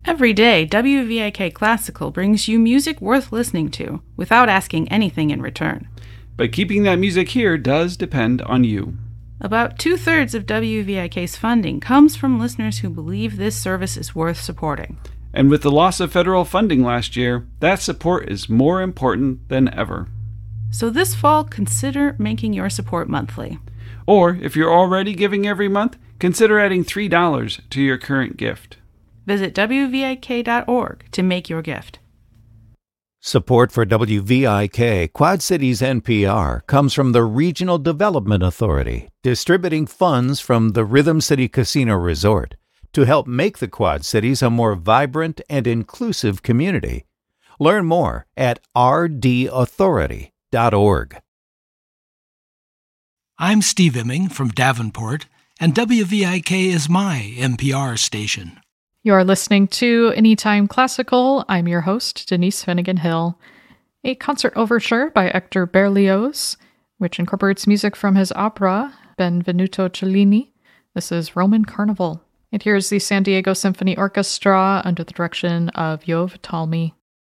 Every day, WVIK Classical brings you music worth listening to without asking anything in return. But keeping that music here does depend on you. About 2/3 of WVIK's funding comes from listeners who believe this service is worth supporting. And with the loss of federal funding last year, that support is more important than ever. So this fall, consider making your support monthly. Or, if you're already giving every month, consider adding $3 to your current gift. Visit WVIK.org to make your gift. Support for WVIK Quad Cities NPR comes from the Regional Development Authority, distributing funds from the Rhythm City Casino Resort to help make the Quad Cities a more vibrant and inclusive community. Learn more at rdauthority.org. I'm Steve Imming from Davenport, and WVIK is my NPR station. You're listening to Anytime Classical. I'm your host, Denise Finnegan-Hill. A concert overture by Hector Berlioz, which incorporates music from his opera, Benvenuto Cellini. This is Roman Carnival. And here's the San Diego Symphony Orchestra under the direction of Yov Talmy.